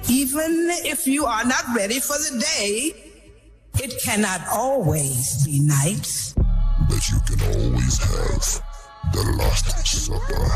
Even if you are not ready for the day, it cannot always be night. But you can always have the Last Supper.